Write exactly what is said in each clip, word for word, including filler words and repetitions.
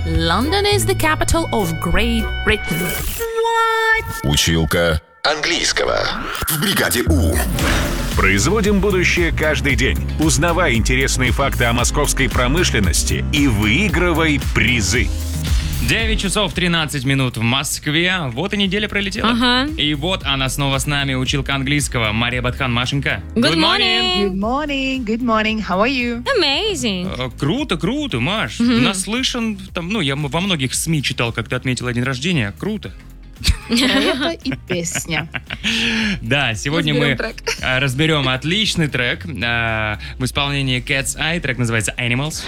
London is the capital of Great Britain. What? Училка английского в бригаде У. Производим будущее каждый день. Узнавай интересные факты о московской промышленности и выигрывай призы. девять часов тринадцать минут в Москве. Вот и неделя пролетела. Ага. И вот она снова с нами, училка английского Мария Батхан. Машенька. Good morning. Good morning, good morning. How are you? Amazing. Э, Круто, круто, Маш. Мгм. Наслышан, там, ну, я во многих СМИ читал, как ты отметила день рождения. Круто. Про это и песня. Да, сегодня Разберем мы трек. а, разберем отличный трек а, в исполнении Cat's Eye. Трек называется Animals.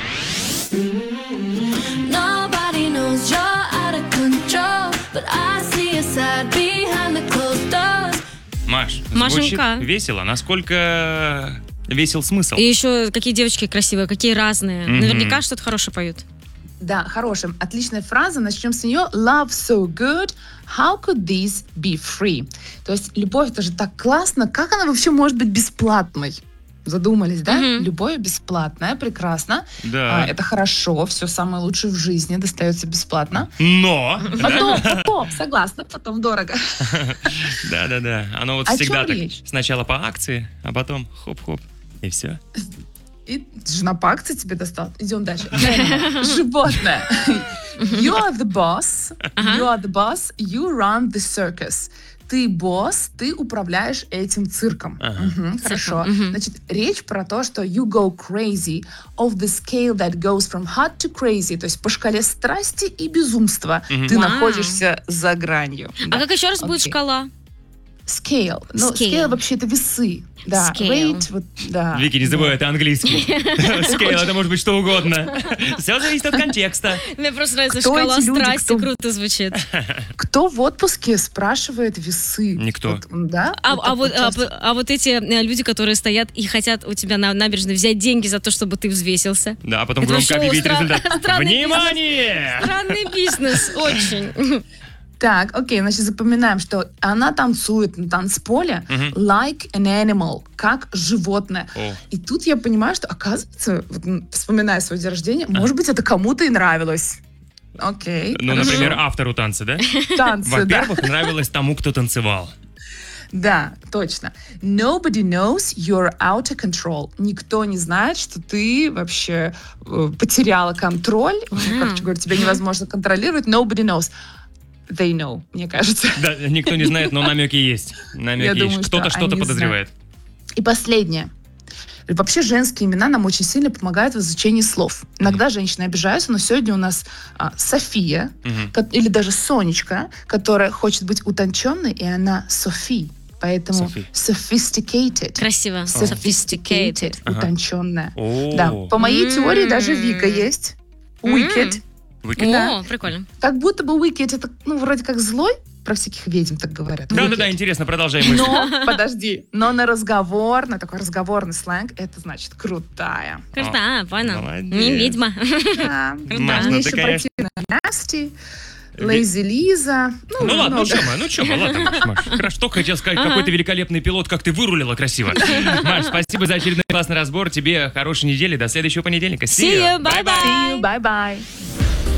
Nobody knows you're out of control, but I see a side behind the closed doors. Маш, Машенька. звучит весело. Насколько весел смысл? И еще какие девочки красивые, какие разные. Мгм. Наверняка что-то хорошее поют. Да, хорошая, отличная фраза. Начнем с нее. Love so good, how could this be free? То есть любовь, это же так классно. Как она вообще может быть бесплатной? Задумались, да? Мгм. Любовь бесплатная, прекрасно. Да. А, это хорошо, все самое лучшее в жизни достается бесплатно. Но! Потом, потом, согласна, потом дорого. Да-да-да. Оно вот О всегда чем так. речь? Сначала по акции, а потом хоп-хоп. И все. И жена по акции тебе достал. Идем дальше. Животное. You are the boss. You are the boss. You run the circus. Ты босс, ты управляешь этим цирком. Ага. Мгм, хорошо. Мгм. Значит, речь про то, что you go crazy of the scale that goes from hot to crazy, то есть по шкале страсти и безумства Мгм. ты Вау. находишься за гранью. А Да. как еще раз будет Окей. шкала? Scale. Ну, Scale. scale вообще это весы. Да. Scale. Weight, вот, да. Вики, не забывай, это английский. Скейл, это может быть что угодно. Все зависит от контекста. Мне просто нравится Кто шкала эти люди, страсти, кто- круто звучит. Кто в отпуске спрашивает весы? Никто. Вот, да? А, Вот а так вот, вот а, часто. п- а вот эти э, люди, которые стоят и хотят у тебя на набережной взять деньги за то, чтобы ты взвесился. Да, а потом Это громко вообще объявить стран- результат. странный Внимание! Странный бизнес, очень. Так, окей, значит, запоминаем, что она танцует на танцполе Мгм. like an animal, как животное. О. И тут я понимаю, что, оказывается, вот, м, вспоминая свой день рождения, может быть, это кому-то и нравилось. Окей. Ну, хорошо. например, автору танца, да? Танцы, да. Во-первых, нравилось тому, кто танцевал. Да, точно. Nobody knows you're out of control. Никто не знает, что ты вообще э, потеряла контроль. Как говорю, тебя невозможно контролировать. Nobody knows. They know, мне кажется. Да, никто не знает, но намеки есть. Намеки Я есть. думаю, что Кто-то что-то они подозревает. И последнее. Вообще женские имена нам очень сильно помогают в изучении слов. Иногда женщины обижаются, но сегодня у нас а, София, Мгм. ко- или даже Сонечка, которая хочет быть утонченной, и она Софи. Поэтому Софи. sophisticated. Красиво. Sophisticated. Ага. Утонченная. О, Да, по моей М. теории даже Вика есть. М. Wicked. выкид. Да. О, прикольно. Как будто бы Wicked это, ну, вроде как злой. Про всяких ведьм так говорят. Да-да-да, Wicked. интересно, продолжаем мысль. Но, подожди, но на разговор, на такой разговорный сленг, это значит крутая. Круто, понял. молодец. Не ведьма. Да. Маш, Мне ну еще ты, конечно- противно Насти, Лейзи Лиза. Ну, Ну ладно, ну много. что мы, ну что мы, ладно, Маш, Маш. Хорошо, что хотел сказать, какой ты великолепный пилот, как ты вырулила красиво. Маш, спасибо за очередной классный разбор, тебе хорошей недели, до следующего понедельника. See you, bye-bye. See you, bye-bye.